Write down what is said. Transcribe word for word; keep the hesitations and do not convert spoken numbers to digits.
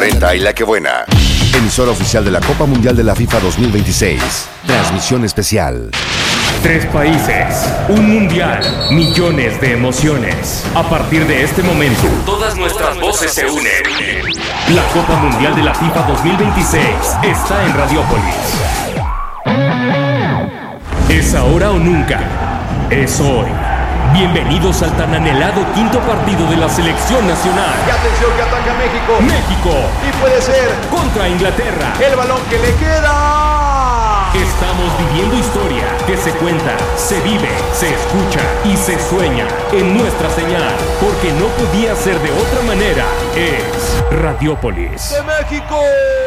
cuarenta y La Que Buena. Emisora oficial de la Copa Mundial de la FIFA dos mil veintiséis. Transmisión especial. Tres países, un mundial, millones de emociones. A partir de este momento, todas nuestras voces se unen. La Copa Mundial de la FIFA dos mil veintiséis está en Radiópolis. Es ahora o nunca. Es hoy. Bienvenidos al tan anhelado quinto partido de la selección nacional. Y atención que ataca México. México. Y puede ser contra Inglaterra. El balón que le queda. Estamos viviendo historia que se cuenta, se vive, se escucha y se sueña en nuestra señal. Porque no podía ser de otra manera. Es Radiópolis. ¡De México!